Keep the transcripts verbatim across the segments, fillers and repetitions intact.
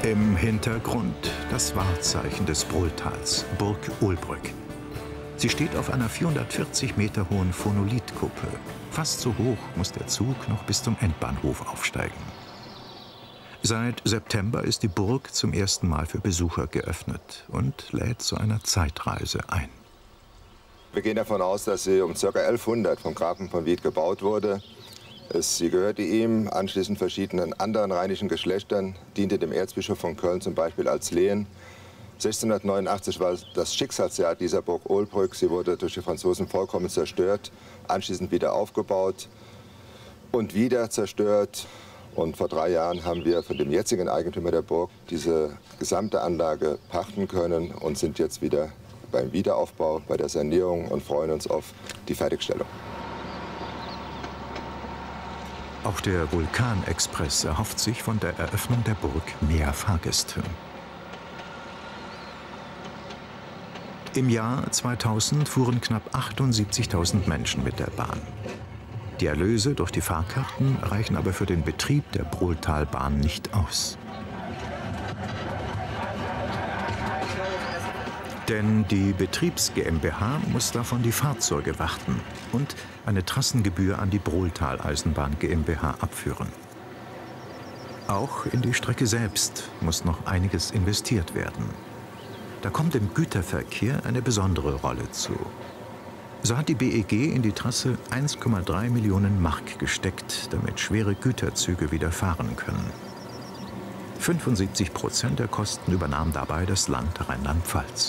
Im Hintergrund das Wahrzeichen des Brohltals, Burg Ohlbrück. Sie steht auf einer vierhundertvierzig Meter hohen Phonolithkuppe. Fast so hoch muss der Zug noch bis zum Endbahnhof aufsteigen. Seit September ist die Burg zum ersten Mal für Besucher geöffnet und lädt zu einer Zeitreise ein. Wir gehen davon aus, dass sie um ca. elfhundert vom Grafen von Wied gebaut wurde. Es, sie gehörte ihm, anschließend verschiedenen anderen rheinischen Geschlechtern, diente dem Erzbischof von Köln zum Beispiel als Lehen. sechzehnhundertneunundachtzig war das Schicksalsjahr dieser Burg Ohlbrück. Sie wurde durch die Franzosen vollkommen zerstört, anschließend wieder aufgebaut und wieder zerstört. Und vor drei Jahren haben wir von dem jetzigen Eigentümer der Burg diese gesamte Anlage pachten können und sind jetzt wieder beim Wiederaufbau, bei der Sanierung und freuen uns auf die Fertigstellung. Auch der Vulkanexpress erhofft sich von der Eröffnung der Burg mehr Fahrgäste. Im Jahr zweitausend fuhren knapp achtundsiebzigtausend Menschen mit der Bahn. Die Erlöse durch die Fahrkarten reichen aber für den Betrieb der Brohltalbahn nicht aus. Denn die Betriebs GmbH muss davon die Fahrzeuge warten und eine Trassengebühr an die Brohltal-Eisenbahn GmbH abführen. Auch in die Strecke selbst muss noch einiges investiert werden. Da kommt dem Güterverkehr eine besondere Rolle zu. So hat die B E G in die Trasse eins Komma drei Millionen Mark gesteckt, damit schwere Güterzüge wieder fahren können. fünfundsiebzig Prozent der Kosten übernahm dabei das Land Rheinland-Pfalz.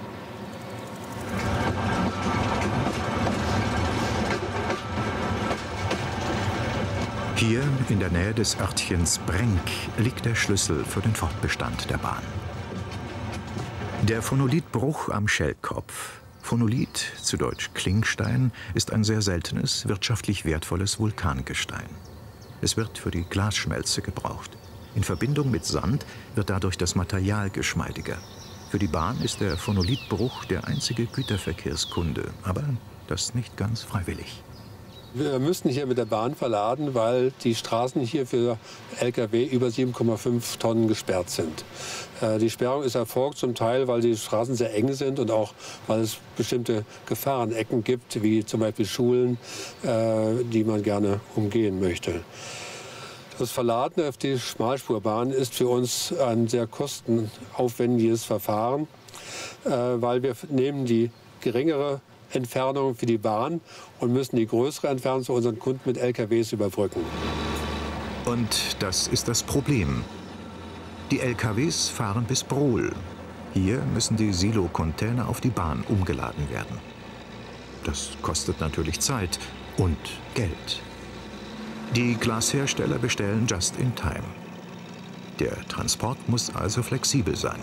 Hier in der Nähe des Örtchens Brenk liegt der Schlüssel für den Fortbestand der Bahn. Der Phonolithbruch am Schellkopf. Phonolith, zu Deutsch Klingstein, ist ein sehr seltenes, wirtschaftlich wertvolles Vulkangestein. Es wird für die Glasschmelze gebraucht. In Verbindung mit Sand wird dadurch das Material geschmeidiger. Für die Bahn ist der Phonolithbruch der einzige Güterverkehrskunde, aber das nicht ganz freiwillig. Wir müssten hier mit der Bahn verladen, weil die Straßen hier für L K W über sieben Komma fünf Tonnen gesperrt sind. Äh, die Sperrung ist erfolgt zum Teil, weil die Straßen sehr eng sind und auch weil es bestimmte Gefahrenecken gibt, wie zum Beispiel Schulen, äh, die man gerne umgehen möchte. Das Verladen auf die Schmalspurbahn ist für uns ein sehr kostenaufwendiges Verfahren, äh, weil wir nehmen die geringere Entfernung für die Bahn und müssen die größere Entfernung zu unseren Kunden mit L K Ws überbrücken. Und das ist das Problem. Die L K Ws fahren bis Brohl. Hier müssen die Silo-Container auf die Bahn umgeladen werden. Das kostet natürlich Zeit und Geld. Die Glashersteller bestellen just in time. Der Transport muss also flexibel sein.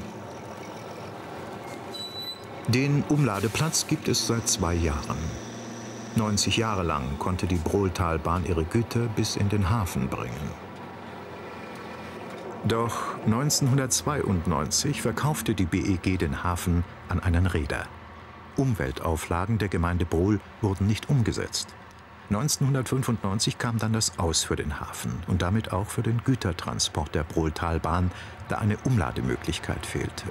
Den Umladeplatz gibt es seit zwei Jahren. neunzig Jahre lang konnte die Brohltalbahn ihre Güter bis in den Hafen bringen. Doch neunzehnhundertzweiundneunzig verkaufte die B E G den Hafen an einen Reeder. Umweltauflagen der Gemeinde Brohl wurden nicht umgesetzt. neunzehnhundertfünfundneunzig kam dann das Aus für den Hafen und damit auch für den Gütertransport der Brohltalbahn, da eine Umlademöglichkeit fehlte.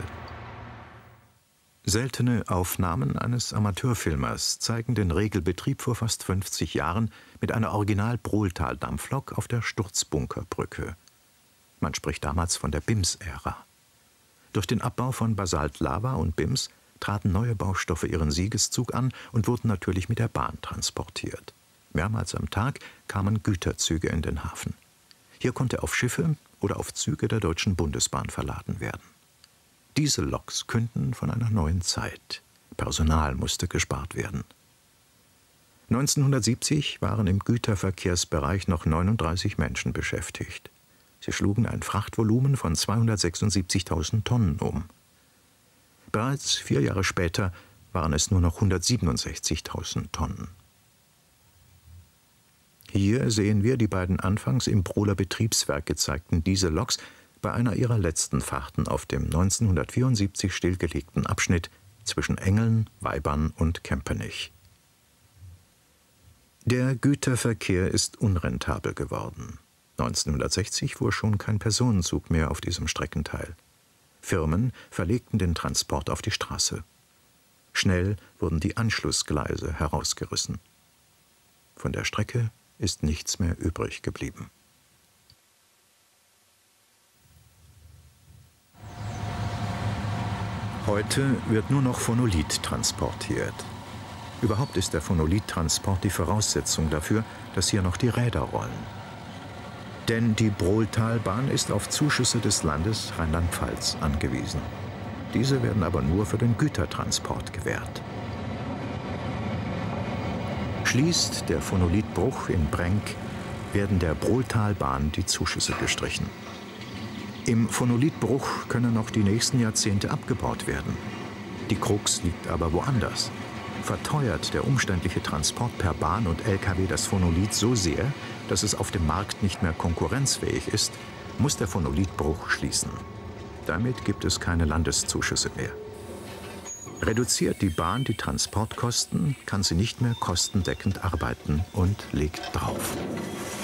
Seltene Aufnahmen eines Amateurfilmers zeigen den Regelbetrieb vor fast fünfzig Jahren mit einer Original-Brohltal-Dampflok auf der Sturzbunkerbrücke. Man spricht damals von der B I M S-Ära. Durch den Abbau von Basaltlava und B I M S traten neue Baustoffe ihren Siegeszug an und wurden natürlich mit der Bahn transportiert. Mehrmals am Tag kamen Güterzüge in den Hafen. Hier konnte auf Schiffe oder auf Züge der Deutschen Bundesbahn verladen werden. Diese Loks künden von einer neuen Zeit. Personal musste gespart werden. neunzehnhundertsiebzig waren im Güterverkehrsbereich noch neununddreißig Menschen beschäftigt. Sie schlugen ein Frachtvolumen von zweihundertsechsundsiebzigtausend Tonnen um. Bereits vier Jahre später waren es nur noch hundertsiebenundsechzigtausend Tonnen. Hier sehen wir die beiden anfangs im Brohler Betriebswerk gezeigten Dieselloks bei einer ihrer letzten Fahrten auf dem neunzehnhundertvierundsiebzig stillgelegten Abschnitt zwischen Engeln, Weibern und Kempenich. Der Güterverkehr ist unrentabel geworden. neunzehnhundertsechzig fuhr schon kein Personenzug mehr auf diesem Streckenteil. Firmen verlegten den Transport auf die Straße. Schnell wurden die Anschlussgleise herausgerissen. Von der Strecke ist nichts mehr übrig geblieben. Heute wird nur noch Phonolit transportiert. Überhaupt ist der Phonolittransport die Voraussetzung dafür, dass hier noch die Räder rollen. Denn die Brohltalbahn ist auf Zuschüsse des Landes Rheinland-Pfalz angewiesen. Diese werden aber nur für den Gütertransport gewährt. Schließt der Phonolitbruch in Brenk, werden der Brohltalbahn die Zuschüsse gestrichen. Im Phonolitbruch können noch die nächsten Jahrzehnte abgebaut werden. Die Krux liegt aber woanders. Verteuert der umständliche Transport per Bahn und L K W das Phonolit so sehr, dass es auf dem Markt nicht mehr konkurrenzfähig ist, muss der Phonolitbruch schließen. Damit gibt es keine Landeszuschüsse mehr. Reduziert die Bahn die Transportkosten, kann sie nicht mehr kostendeckend arbeiten und legt drauf.